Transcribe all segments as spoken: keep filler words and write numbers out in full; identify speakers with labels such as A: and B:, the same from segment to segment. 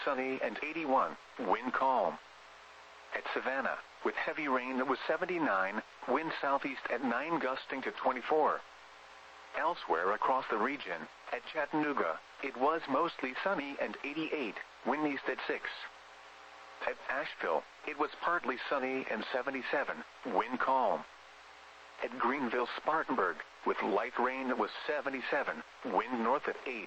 A: sunny and eighty-one, wind calm. At Savannah, with heavy rain it was seventy-nine, wind southeast at nine gusting to twenty-four. Elsewhere across the region, at Chattanooga, it was mostly sunny and eighty-eight, wind east at six. At Asheville, it was partly sunny and seventy-seven, wind calm. At Greenville-Spartanburg, with light rain it was seventy-seven, wind north at eight.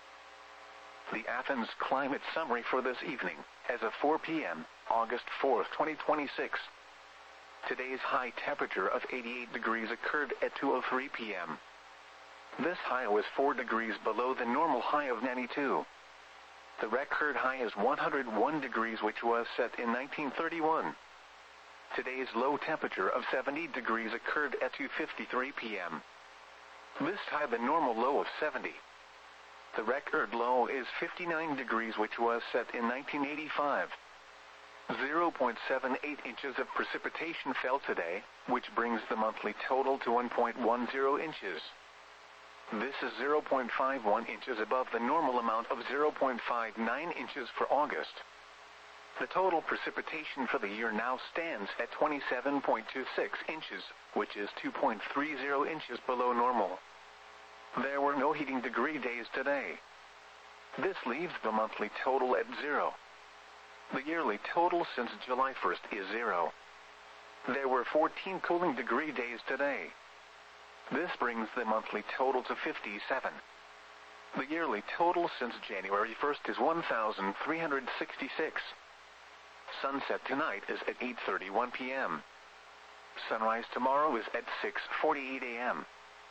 A: The Athens climate summary for this evening, as of four p m, August fourth, twenty twenty-six. Today's high temperature of eighty-eight degrees occurred at two oh three p m This high was four degrees below the normal high of ninety-two. The record high is one hundred one degrees, which was set in nineteen thirty-one. Today's low temperature of seventy degrees occurred at two fifty-three p m This tied the normal low of seventy. The record low is fifty-nine degrees, which was set in nineteen eighty-five. zero point seven eight inches of precipitation fell today, which brings the monthly total to one point one zero inches. This is zero point five one inches above the normal amount of zero point five nine inches for August. The total precipitation for the year now stands at twenty-seven point two six inches, which is two point three zero inches below normal. There were no heating degree days today. This leaves the monthly total at zero. The yearly total since July first is zero. There were fourteen cooling degree days today. This brings the monthly total to fifty-seven. The yearly total since January first is one thousand three hundred sixty-six. Sunset tonight is at eight thirty-one p m Sunrise tomorrow is at six forty-eight a m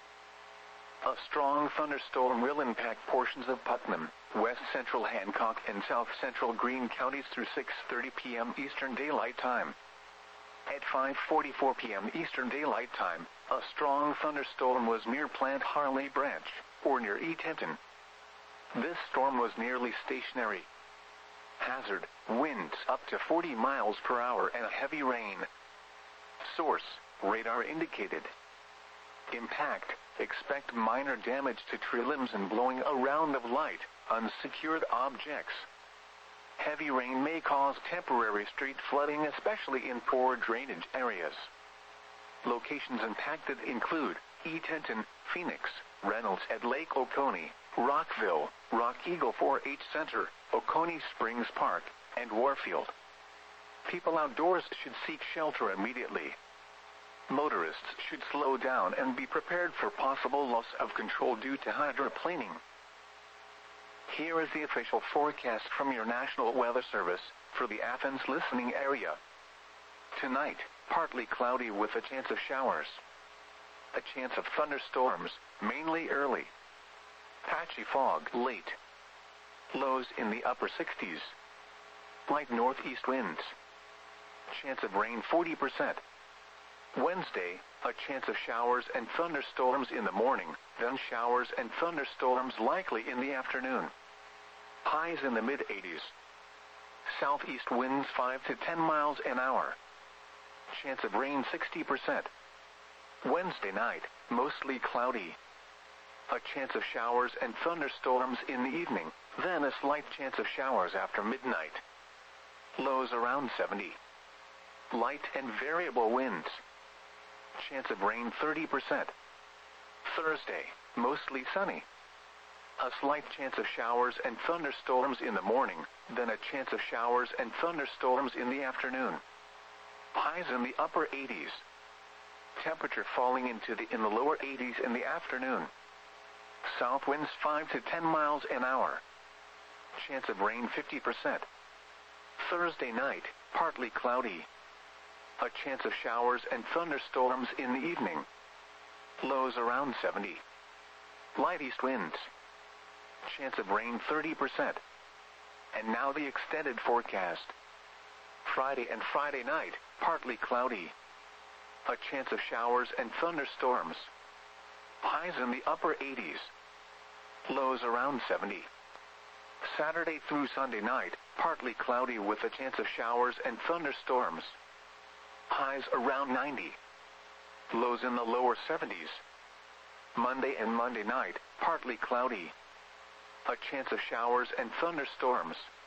A: A strong thunderstorm will impact portions of Putnam, west central Hancock and south central Greene counties through six thirty p m Eastern Daylight Time. At five forty-four p m Eastern Daylight Time, a strong thunderstorm was near Plant Harley Branch, or near Eatonton. This storm was nearly stationary. Hazard, winds up to forty miles per hour and heavy rain. Source, radar indicated. Impact, expect minor damage to tree limbs and blowing around of light, unsecured objects. Heavy rain may cause temporary street flooding, especially in poor drainage areas. Locations impacted include Eatonton, Phoenix, Reynolds at Lake Oconee, Rockville, Rock Eagle four H Center, Oconee Springs Park, and Warfield. People outdoors should seek shelter immediately. Motorists should slow down and be prepared for possible loss of control due to hydroplaning. Here is the official forecast from your National Weather Service for the Athens listening area. Tonight, partly cloudy with a chance of showers. A chance of thunderstorms, mainly early. Patchy fog late. Lows in the upper sixties. Light northeast winds. Chance of rain forty percent. Wednesday, a chance of showers and thunderstorms in the morning, then showers and thunderstorms likely in the afternoon. Highs in the mid eighties. Southeast winds five to ten miles an hour. Chance of rain sixty percent. Wednesday night, mostly cloudy. A chance of showers and thunderstorms in the evening, then a slight chance of showers after midnight. Lows around seventy. Light and variable winds. Chance of rain thirty percent. Thursday, mostly sunny. A slight chance of showers and thunderstorms in the morning, then a chance of showers and thunderstorms in the afternoon. Highs in the upper eighties. Temperature falling into the in the lower eighties in the afternoon. South winds five to ten miles an hour. Chance of rain fifty percent. Thursday night, partly cloudy. A chance of showers and thunderstorms in the evening. Lows around seventy. Light east winds. Chance of rain thirty percent. And now the extended forecast. Friday and Friday night, partly cloudy. A chance of showers and thunderstorms. Highs in the upper eighties. Lows around seventy. Saturday through Sunday night, partly cloudy with a chance of showers and thunderstorms. Highs around ninety. Lows in the lower seventies. Monday and Monday night, partly cloudy. A chance of showers and thunderstorms.